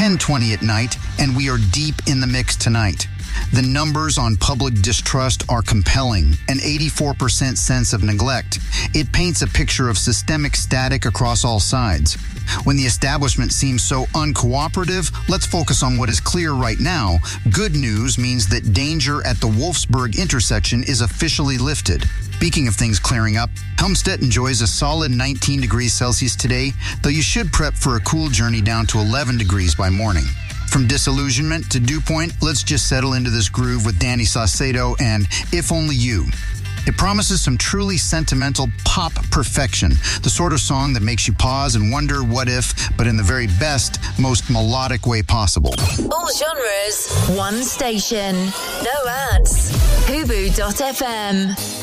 10:20 at night, and we are deep in the mix tonight. The numbers on public distrust are compelling, an 84% sense of neglect. It paints a picture of systemic static across all sides. When the establishment seems so uncooperative, let's focus on what is clear right now. Good news means that danger at the Wolfsburg intersection is officially lifted. Speaking of things clearing up, Helmstedt enjoys a solid 19 degrees Celsius today, though you should prep for a cool journey down to 11 degrees by morning. From Disillusionment to Dew Point, let's just settle into this groove with Danny Saucedo and If Only You. It promises some truly sentimental pop perfection, the sort of song that makes you pause and wonder what if, but in the very best, most melodic way possible. All genres, one station, no ads. Hubu.fm.